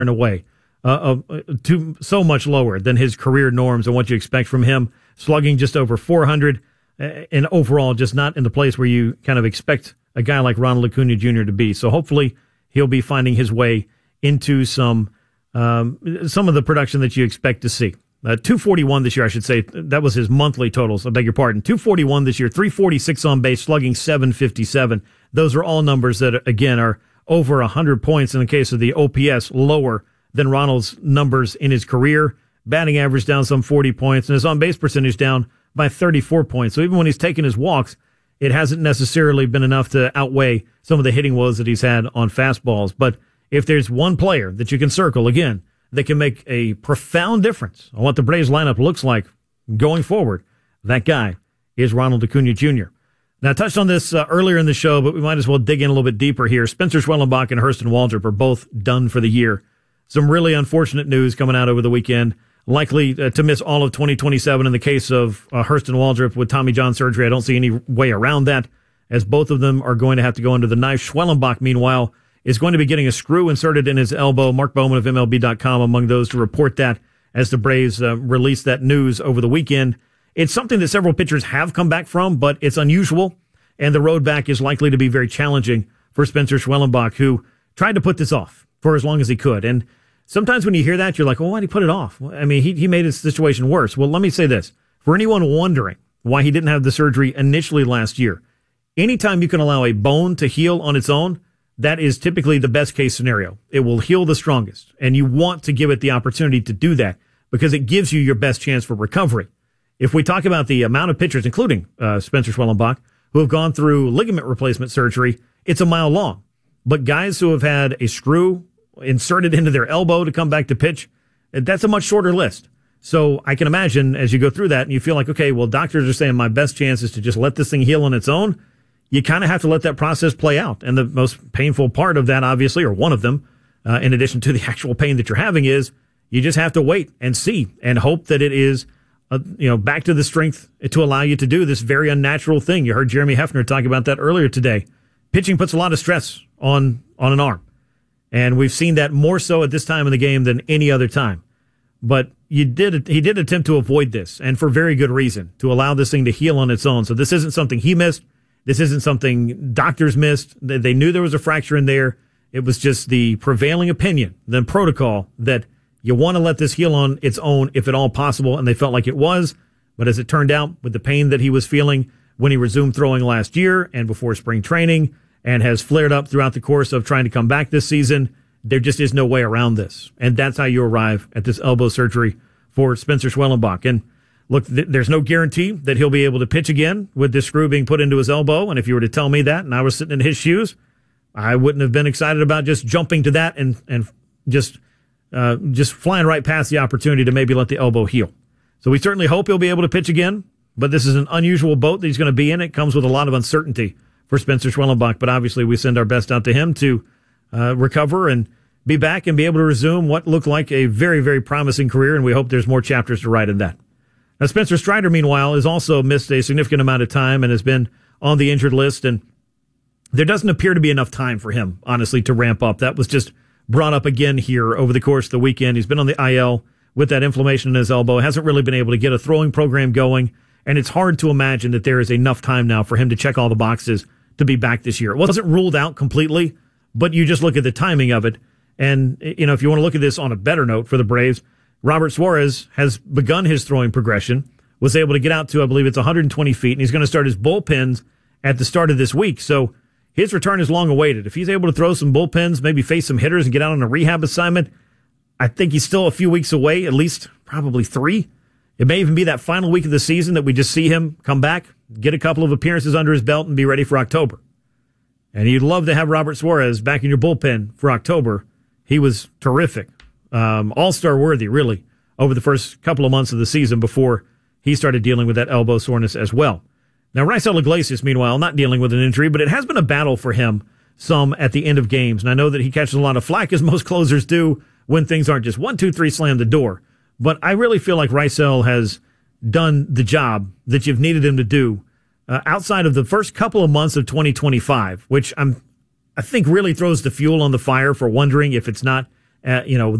in a way, so much lower than his career norms and what you expect from him. Slugging just over 400, and overall just not in the place where you kind of expect a guy like Ronald Acuna Jr. to be. So hopefully he'll be finding his way into some of the production that you expect to see. 241 this year, I should say. That was his monthly totals. I beg your pardon. 241 this year, 346 on base, slugging 757. Those are all numbers that, again, are over 100 points in the case of the OPS, lower than Ronald's numbers in his career. Batting average down some 40 points, and his on-base percentage down by 34 points. So even when he's taken his walks, it hasn't necessarily been enough to outweigh some of the hitting woes that he's had on fastballs. But if there's one player that you can circle, again, that can make a profound difference on what the Braves lineup looks like going forward, that guy is Ronald Acuna Jr. Now, I touched on this earlier in the show, but we might as well dig in a little bit deeper here. Spencer Schwellenbach and Hurston Waldrop are both done for the year. Some really unfortunate news coming out over the weekend. Likely to miss all of 2027 in the case of Hurston Waldrop with Tommy John surgery. I don't see any way around that, as both of them are going to have to go under the knife. Schwellenbach, meanwhile, is going to be getting a screw inserted in his elbow. Mark Bowman of MLB.com among those to report that as the Braves released that news over the weekend. It's something that several pitchers have come back from, but it's unusual, and the road back is likely to be very challenging for Spencer Schwellenbach, who tried to put this off for as long as he could. And sometimes when you hear that, you're like, well, why did he put it off? I mean, he made his situation worse. Well, let me say this. For anyone wondering why he didn't have the surgery initially last year, anytime you can allow a bone to heal on its own, that is typically the best case scenario. It will heal the strongest, and you want to give it the opportunity to do that because it gives you your best chance for recovery. If we talk about the amount of pitchers, including Spencer Schwellenbach, who have gone through ligament replacement surgery, it's a mile long. But guys who have had a screw inserted into their elbow to come back to pitch, that's a much shorter list. So I can imagine as you go through that and you feel like, okay, well, doctors are saying my best chance is to just let this thing heal on its own. You kind of have to let that process play out. And the most painful part of that, obviously, or one of them, in addition to the actual pain that you're having, is you just have to wait and see and hope that it is, back to the strength to allow you to do this very unnatural thing. You heard Jeremy Hefner talk about that earlier today. Pitching puts a lot of stress on an arm. And we've seen that more so at this time in the game than any other time. But he did attempt to avoid this, and for very good reason, to allow this thing to heal on its own. So this isn't something he missed. This isn't something doctors missed. They knew there was a fracture in there. It was just the prevailing opinion, the protocol, that you want to let this heal on its own if at all possible, and they felt like it was. But as it turned out, with the pain that he was feeling when he resumed throwing last year and before spring training, and has flared up throughout the course of trying to come back this season, there just is no way around this. And that's how you arrive at this elbow surgery for Spencer Schwellenbach. And look, there's no guarantee that he'll be able to pitch again with this screw being put into his elbow. And if you were to tell me that and I was sitting in his shoes, I wouldn't have been excited about just jumping to that and just flying right past the opportunity to maybe let the elbow heal. So we certainly hope he'll be able to pitch again, but this is an unusual boat that he's going to be in. It comes with a lot of uncertainty for Spencer Schwellenbach, but obviously we send our best out to him to recover and be back and be able to resume what looked like a very, very promising career, and we hope there's more chapters to write in that. Now, Spencer Strider, meanwhile, has also missed a significant amount of time and has been on the injured list, and there doesn't appear to be enough time for him, honestly, to ramp up. That was just brought up again here over the course of the weekend. He's been on the IL with that inflammation in his elbow, hasn't really been able to get a throwing program going, and it's hard to imagine that there is enough time now for him to check all the boxes to be back this year. It wasn't ruled out completely, but you just look at the timing of it. And, if you want to look at this on a better note for the Braves, Robert Suarez has begun his throwing progression, was able to get out to, I believe it's 120 feet, and he's going to start his bullpens at the start of this week. So his return is long awaited. If he's able to throw some bullpens, maybe face some hitters and get out on a rehab assignment, I think he's still a few weeks away, at least probably 3. It may even be that final week of the season that we just see him come back, get a couple of appearances under his belt, and be ready for October. And you'd love to have Robert Suarez back in your bullpen for October. He was terrific. All-star worthy, really, over the first couple of months of the season before he started dealing with that elbow soreness as well. Now, Raisel Iglesias, meanwhile, not dealing with an injury, but it has been a battle for him some at the end of games. And I know that he catches a lot of flack, as most closers do, when things aren't just 1, 2, 3, slam the door. But I really feel like Raisel has done the job that you've needed him to do outside of the first couple of months of 2025, which I think really throws the fuel on the fire for wondering if it's not you know,